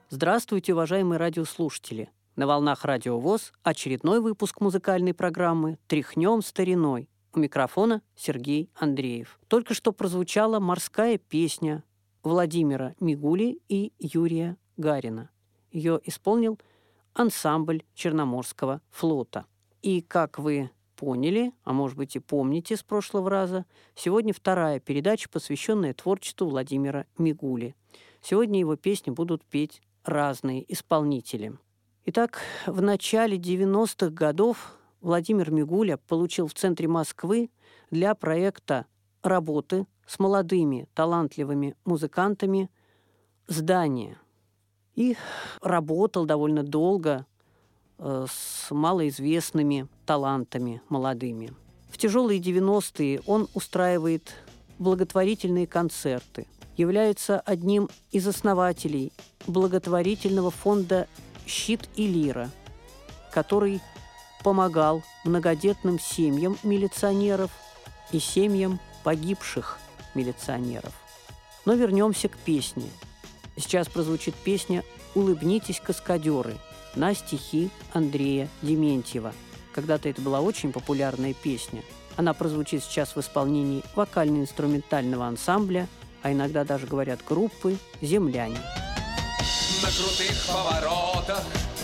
Здравствуйте, уважаемые радиослушатели! На волнах Радио ВОС очередной выпуск музыкальной программы «Тряхнем стариной». У микрофона Сергей Андреев. Только что прозвучала морская песня Владимира Мигули и Юрия Гарина. Ее исполнил ансамбль Черноморского флота. И, как вы поняли, а может быть и помните с прошлого раза, сегодня вторая передача, посвященная творчеству Владимира Мигули. Сегодня его песни будут петь разные исполнители. Итак, в начале 90-х годов Владимир Мигуля получил в центре Москвы для проекта работы с молодыми талантливыми музыкантами здание. И работал довольно долго с малоизвестными талантами молодыми. В тяжелые 90-е он устраивает благотворительные концерты, является одним из основателей благотворительного фонда «Щит и лира», который помогал многодетным семьям милиционеров и семьям погибших милиционеров. Но вернемся к песне. Сейчас прозвучит песня «Улыбнитесь, каскадеры» на стихи Андрея Дементьева. Когда-то это была очень популярная песня. Она прозвучит сейчас в исполнении вокально-инструментального ансамбля, а иногда даже говорят группы «Земляне». На крутых поворотах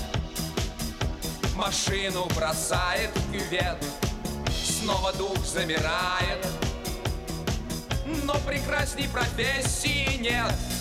машину бросает в кювет, снова дух замирает, но прекрасней профессии нет.